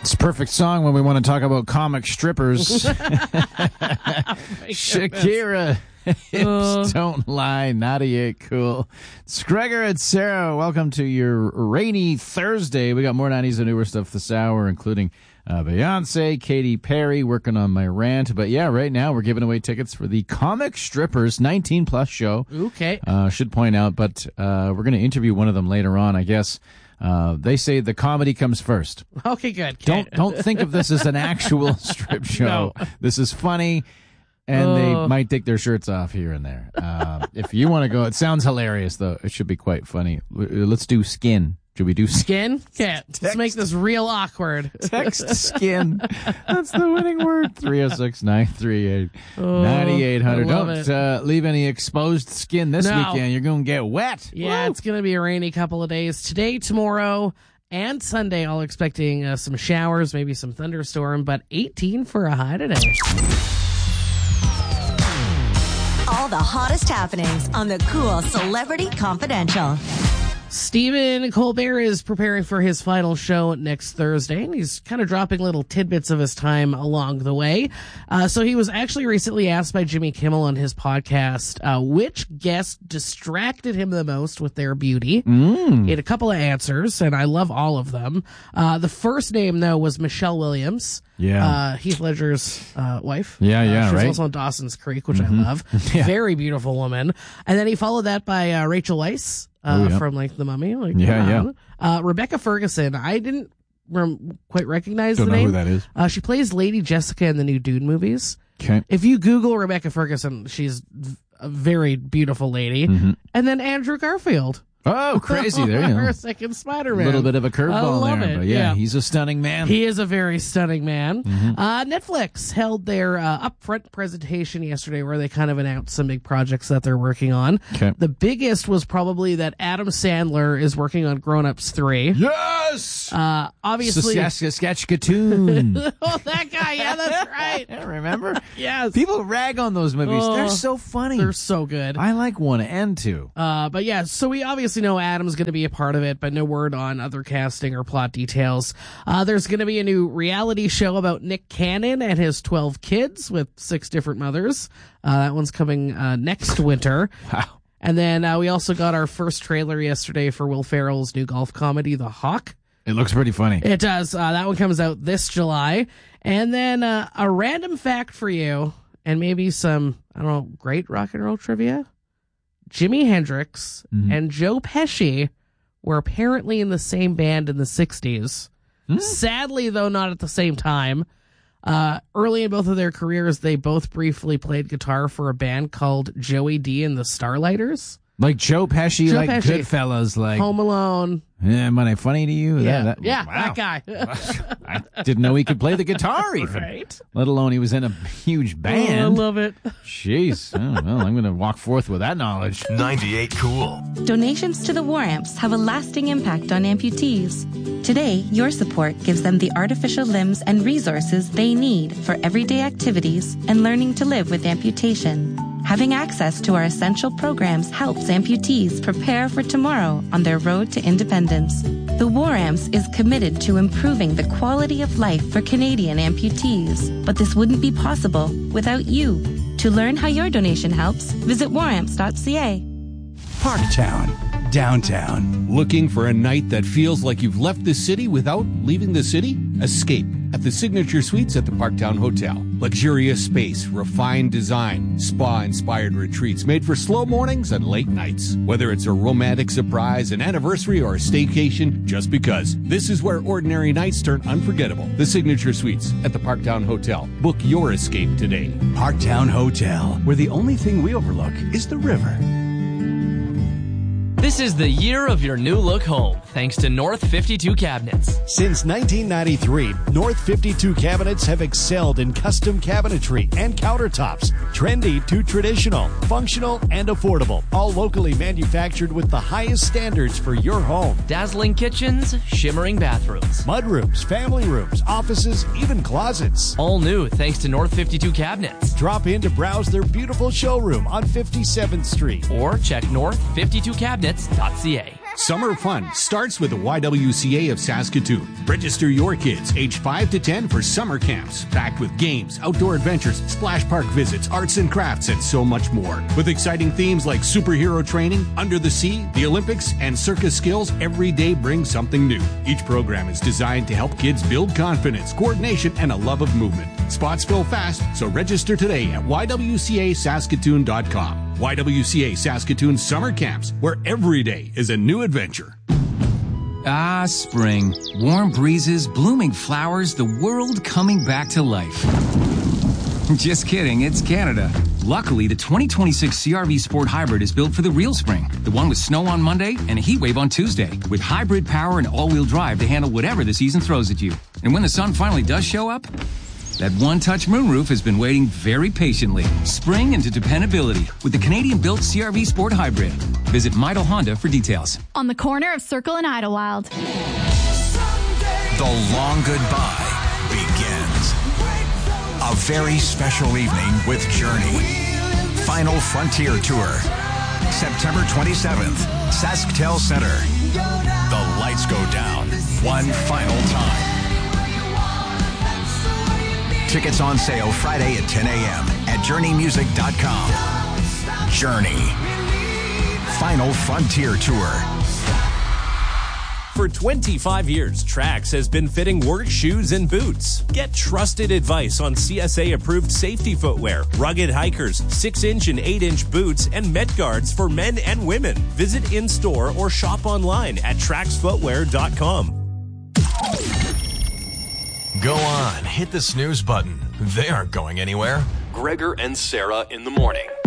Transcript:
It's a perfect song when we want to talk about comic strippers. Shakira, hips don't lie, 98 cool. It's Gregor and Sarah. Welcome to your rainy Thursday. We got more 90s and newer stuff this hour, including Beyonce, Katy Perry, working on my rant. But yeah, right now we're giving away tickets for the Comic Strippers 19-plus show. Okay. Should point out, but we're going to interview one of them later on, I guess. They say the comedy comes first. Okay, good. Don't think of this as an actual strip show. No. This is funny, and they might take their shirts off here and there. If you want to go, it sounds hilarious, though. It should be quite funny. Let's do skin. Should we do skin? Yeah, let's make this real awkward. Text skin. That's the winning word. 306-938-9800. Don't leave any exposed skin this weekend. You're going to get wet. Yeah, It's going to be a rainy couple of days. Today, tomorrow, and Sunday, all expecting some showers, maybe some thunderstorm, but 18 for a high today. All the hottest happenings on the Cool Celebrity Confidential. Stephen Colbert is preparing for his final show next Thursday, and he's kind of dropping little tidbits of his time along the way. So he was actually recently asked by Jimmy Kimmel on his podcast which guest distracted him the most with their beauty. He had a couple of answers, and I love all of them. The first name, though, was Michelle Williams. Yeah. Heath Ledger's wife. Yeah, she's right. also on Dawson's Creek, which I love. Yeah. Very beautiful woman. And then he followed that by Rachel Weisz. From like The Mummy, Rebecca Ferguson. I didn't quite recognize the name. Don't know who that is. She plays Lady Jessica in the new Dune movies. Okay. If you Google Rebecca Ferguson, she's a very beautiful lady. And then Andrew Garfield. Oh, crazy! There you go. Our second Spider-Man. A little bit of a curveball there, it. but yeah, he's a stunning man. He is a very stunning man. Netflix held their upfront presentation yesterday where they kind of announced some big projects that they're working on. Okay. The biggest was probably that Adam Sandler is working on Grown Ups 3. Yes! Obviously. Saskatoon. Oh, that guy. Yeah, that's right. Remember? Yes. People rag on those movies. They're so funny. They're so good. I like 1 and 2. But yeah, so we obviously know Adam's going to be a part of it, but no word on other casting or plot details. There's going to be a new reality show about Nick Cannon and his 12 kids with 6 different mothers. That one's coming next winter. Wow. And then we also got our first trailer yesterday for Will Ferrell's new golf comedy, The Hawk. It looks pretty funny. It does. That one comes out this July. And then a random fact for you, and maybe some, great rock and roll trivia. Jimi Hendrix and Joe Pesci were apparently in the same band in the 60s. Sadly, though, not at the same time. Early in both of their careers, they both briefly played guitar for a band called Joey D and the Starlighters. Like Joe Pesci, Joe like Pesci. Goodfellas, like Home Alone. Am I funny to you? Yeah, wow. that guy. I didn't know he could play the guitar even. Right? Let alone he was in a huge band. Oh, I love it. Jeez. Well, I'm going to walk forth with that knowledge. 98 Cool. Donations to the War Amps have a lasting impact on amputees. Today, your support gives them the artificial limbs and resources they need for everyday activities and learning to live with amputation. Having access to our essential programs helps amputees prepare for tomorrow on their road to independence. The War Amps is committed to improving the quality of life for Canadian amputees, but this wouldn't be possible without you. To learn how your donation helps, visit waramps.ca. Parktown, downtown. Looking for a night that feels like you've left the city without leaving the city? Escape at the Signature Suites at the Parktown Hotel. Luxurious space, refined design, spa-inspired retreats made for slow mornings and late nights. Whether it's a romantic surprise, an anniversary, or a staycation, just because. This is where ordinary nights turn unforgettable. The Signature Suites at the Parktown Hotel. Book your escape today. Parktown Hotel, where the only thing we overlook is the river. This is the year of your new look home, thanks to North 52 Cabinets. Since 1993, North 52 Cabinets have excelled in custom cabinetry and countertops. Trendy to traditional, functional and affordable. All locally manufactured with the highest standards for your home. Dazzling kitchens, shimmering bathrooms. Mudrooms, family rooms, offices, even closets. All new thanks to North 52 Cabinets. Drop in to browse their beautiful showroom on 57th Street. Or check north52cabinets.ca. Summer fun starts with the YWCA of Saskatoon. Register your kids age 5 to 10 for summer camps, packed with games, outdoor adventures, splash park visits, arts and crafts, and so much more. With exciting themes like superhero training, under the sea, the Olympics, and circus skills, every day brings something new. Each program is designed to help kids build confidence, coordination, and a love of movement. Spots fill fast, so register today at ywcasaskatoon.com. YWCA Saskatoon Summer Camps, where every day is a new adventure. Ah, spring. Warm breezes, blooming flowers, the world coming back to life. Just kidding, it's Canada. Luckily, the 2026 CR-V Sport Hybrid is built for the real spring. The one with snow on Monday and a heat wave on Tuesday, with hybrid power and all-wheel drive to handle whatever the season throws at you. And when the sun finally does show up, that one-touch moonroof has been waiting very patiently. Spring into dependability with the Canadian-built CR-V Sport Hybrid. Visit Midel Honda for details. On the corner of Circle and Idlewild. The long goodbye begins. A very special evening with Journey. Final Frontier Tour. September 27th, SaskTel Center. The lights go down one final time. Tickets on sale Friday at 10 a.m. at JourneyMusic.com. Journey. Final Frontier Tour. For 25 years, Trax has been fitting work shoes and boots. Get trusted advice on CSA-approved safety footwear, rugged hikers, 6-inch and 8-inch boots, and Met Guards for men and women. Visit in-store or shop online at TraxFootwear.com. Go on, hit the snooze button. They aren't going anywhere. Gregor and Sarah in the morning.